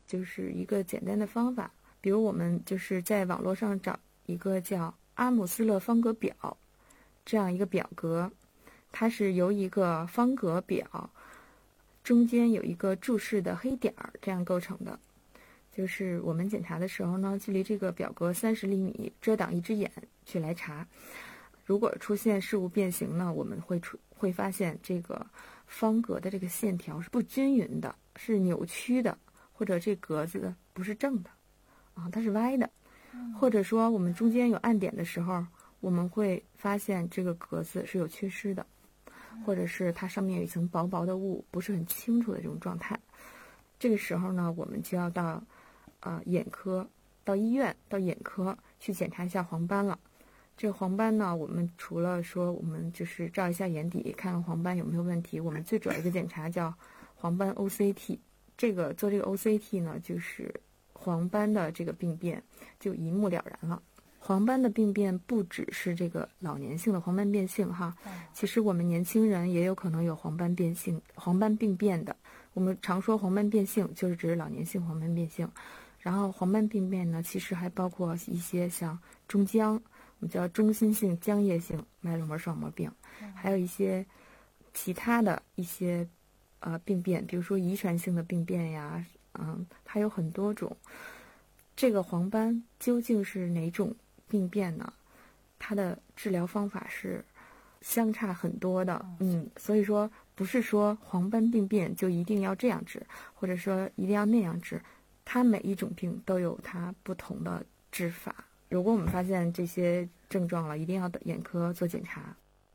就是一个简单的方法，比如我们就是在网络上找一个叫阿姆斯勒方格表这样一个表格，它是由一个方格表中间有一个注释的黑点儿这样构成的。就是我们检查的时候呢，距离这个表格30厘米，遮挡一只眼去来查。如果出现事物变形呢，我们会发现这个方格的这个线条是不均匀的，是扭曲的，或者这格子不是正的啊，它是歪的。或者说我们中间有暗点的时候，我们会发现这个格子是有缺失的，或者是它上面有一层薄薄的雾，不是很清楚的这种状态。这个时候呢，我们就要到眼科，到医院，到眼科去检查一下黄斑了。这个黄斑呢，我们除了说我们就是照一下眼底，看看黄斑有没有问题，我们最主要一个检查叫黄斑 OCT。做这个 OCT 呢，就是黄斑的这个病变就一目了然了。黄斑的病变不只是这个老年性的黄斑变性哈，其实我们年轻人也有可能有黄斑病变的。我们常说黄斑变性就是指老年性黄斑变性，然后黄斑病变呢，其实还包括一些像中僵，我们叫中心性浆液性脉络膜视网膜病，还有一些其他的一些病变，比如说遗传性的病变呀，它有很多种。这个黄斑究竟是哪种病变呢？它的治疗方法是相差很多的，所以说不是说黄斑病变就一定要这样治，或者说一定要那样治，它每一种病都有它不同的治法。如果我们发现这些症状了，一定要到眼科做检查。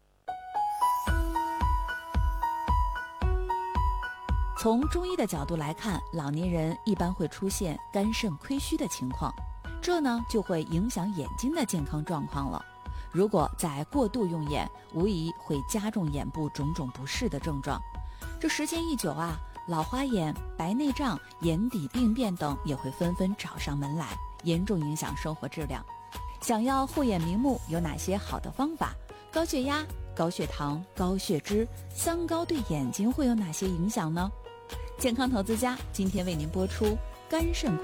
从中医的角度来看，老年人一般会出现肝肾亏虚的情况，这呢就会影响眼睛的健康状况了。如果再过度用眼，无疑会加重眼部种种不适的症状。这时间一久啊，老花眼、白内障、眼底病变等也会纷纷找上门来，严重影响生活质量。想要护眼明目，有哪些好的方法？高血压、高血糖、高血脂、三高对眼睛会有哪些影响呢？健康投资家今天为您播出肝肾